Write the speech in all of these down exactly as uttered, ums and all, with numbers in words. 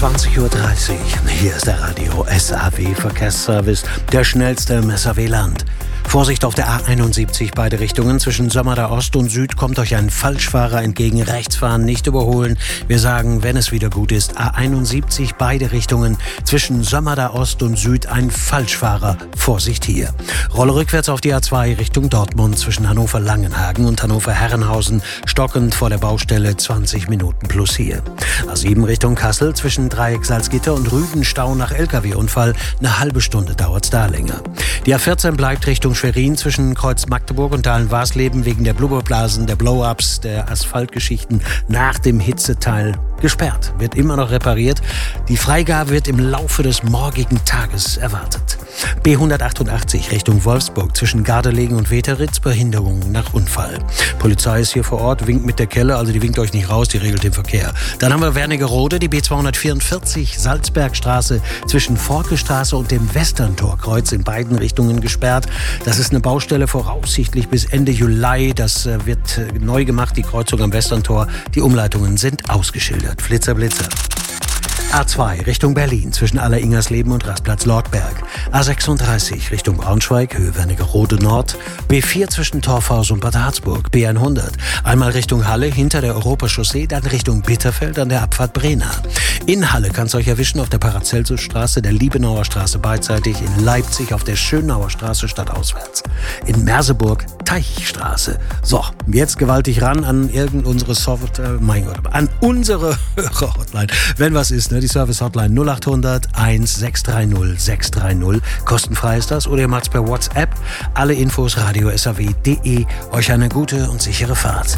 zwanzig Uhr dreißig. Hier ist der Radio S A W Verkehrsservice, der schnellste im S A W-Land. Vorsicht auf der A einundsiebzig, beide Richtungen. Zwischen Sömmerda Ost und Süd kommt euch ein Falschfahrer entgegen. Rechts fahren, nicht überholen. Wir sagen, wenn es wieder gut ist, A einundsiebzig, beide Richtungen. Zwischen Sömmerda Ost und Süd ein Falschfahrer. Vorsicht hier. Rolle rückwärts auf die A zwei Richtung Dortmund. Zwischen Hannover-Langenhagen und Hannover-Herrenhausen. Stockend vor der Baustelle, zwanzig Minuten plus hier. A sieben Richtung Kassel. Zwischen Dreieck Salzgitter und Rüden Stau nach L K W-Unfall. Eine halbe Stunde dauert's da länger. Die A vierzehn bleibt Richtung Schwerin zwischen Kreuz Magdeburg und Dahlen-Warsleben wegen der Blubberblasen, der Blow-Ups, der Asphaltgeschichten nach dem Hitzeteil gesperrt. Wird immer noch repariert. Die Freigabe wird im Laufe des morgigen Tages erwartet. B hundertachtundachtzig Richtung Wolfsburg zwischen Gardelegen und Weteritz, Behinderung nach Unfall. Polizei ist hier vor Ort, winkt mit der Kelle, also die winkt euch nicht raus, die regelt den Verkehr. Dann haben wir Wernigerode, die B zweihundertvierundvierzig Salzbergstraße zwischen Forkestraße und dem Westerntorkreuz in beiden Richtungen gesperrt. Das ist eine Baustelle voraussichtlich bis Ende Juli. Das wird neu gemacht, die Kreuzung am Westerntor. Die Umleitungen sind ausgeschildert. Flitzer, Blitzer. A zwei Richtung Berlin zwischen Aller-Ingersleben und Rastplatz Lortberg. A sechsunddreißig Richtung Braunschweig, Höhe Wernigerode Nord. B vier zwischen Torfhaus und Bad Harzburg. B hundert einmal Richtung Halle hinter der Europachaussee, dann Richtung Bitterfeld an der Abfahrt Brena. In Halle kann es euch erwischen auf der Paracelsusstraße, der Liebenauer Straße beidseitig, in Leipzig auf der Schönauer Straße stadtauswärts. In Merseburg Teichstraße. So, jetzt gewaltig ran an irgend unsere Software, mein Gott, an unsere Hörer-Hotline. Wenn was ist, ne? Die Service-Hotline null achthundert eins sechs drei null sechs drei null. Kostenfrei ist das oder ihr macht's per WhatsApp. Alle Infos radio s a w punkt d e. Euch eine gute und sichere Fahrt.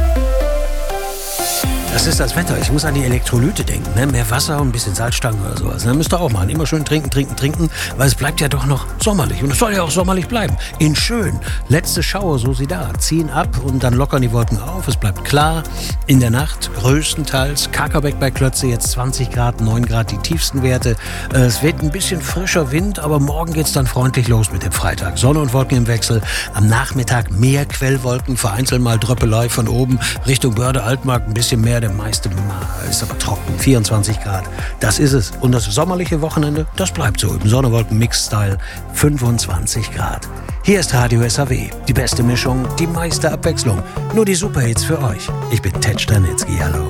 Das ist das Wetter. Ich muss an die Elektrolyte denken. Ne? Mehr Wasser und ein bisschen Salzstangen oder sowas. Ne? Müsst ihr auch machen. Immer schön trinken, trinken, trinken. Weil es bleibt ja doch noch sommerlich. Und es soll ja auch sommerlich bleiben. In schön. Letzte Schauer, so sie da. Ziehen ab und dann lockern die Wolken auf. Es bleibt klar. In der Nacht größtenteils. Kakerbeck bei Klötze jetzt zwanzig Grad, neun Grad die tiefsten Werte. Es wird ein bisschen frischer Wind, aber morgen geht's dann freundlich los mit dem Freitag. Sonne und Wolken im Wechsel. Am Nachmittag mehr Quellwolken. Vereinzelt mal Dröppelei von oben Richtung Börde Altmark. Ein bisschen mehr. Der meiste ist aber trocken, vierundzwanzig Grad. Das ist es. Und das sommerliche Wochenende, das bleibt so. Im Sonne-Wolken-Mix-Style fünfundzwanzig Grad. Hier ist Radio S A W. Die beste Mischung, die meiste Abwechslung. Nur die Superhits für euch. Ich bin Ted Stanitzky. Hallo.